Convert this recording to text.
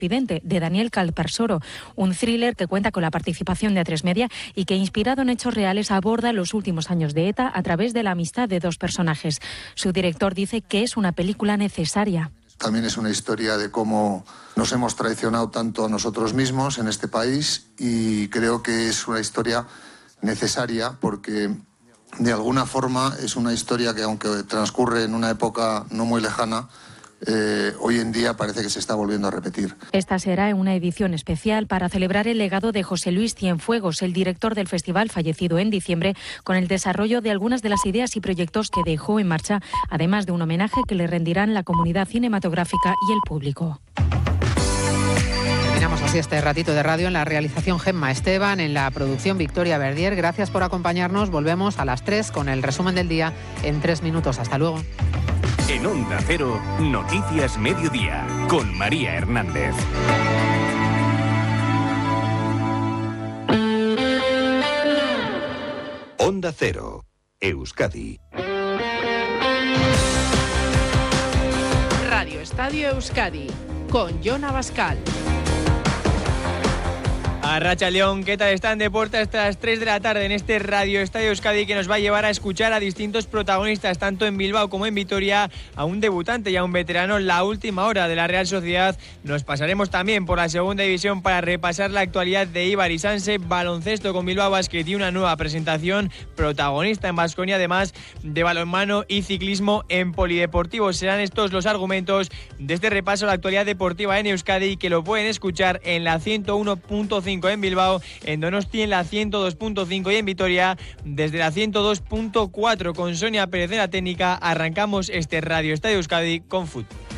Accidente, de Daniel Calparsoro, un thriller que cuenta con la participación de A3 Media y que, inspirado en hechos reales, aborda los últimos años de ETA a través de la amistad de dos personajes. Su director dice que es una película necesaria. También es una historia de cómo nos hemos traicionado tanto a nosotros mismos en este país, y creo que es una historia necesaria porque de alguna forma es una historia que, aunque transcurre en una época no muy lejana, hoy en día parece que se está volviendo a repetir. Esta será una edición especial para celebrar el legado de José Luis Cienfuegos, el director del festival, fallecido en diciembre, con el desarrollo de algunas de las ideas y proyectos que dejó en marcha, además de un homenaje que le rendirán la comunidad cinematográfica y el público. Terminamos así este ratito de radio. En la realización, Gemma Esteban, en la producción, Victoria Verdier. Gracias por acompañarnos. Volvemos a las 3 con el resumen del día en 3 minutos. Hasta luego. En Onda Cero, Noticias Mediodía, con María Hernández. Onda Cero, Euskadi. Radio Estadio Euskadi, con Jon Abascal. Arratsaldeon, ¿qué tal están? Deporte hasta las 3 de la tarde en este Radio Estadio Euskadi, que nos va a llevar a escuchar a distintos protagonistas, tanto en Bilbao como en Vitoria, a un debutante y a un veterano. La última hora de la Real Sociedad. Nos pasaremos también por la segunda división para repasar la actualidad de Eibar y Sanse. Baloncesto con Bilbao Basket y una nueva presentación, protagonista en Baskonia, además de balonmano y ciclismo en polideportivo. Serán estos los argumentos de este repaso a la actualidad deportiva en Euskadi, que lo pueden escuchar en la 101.5 en Bilbao, en Donosti en la 102.5 y en Vitoria desde la 102.4. Con Sonia Pérez en la técnica arrancamos este Radio Estadio Euskadi con fútbol.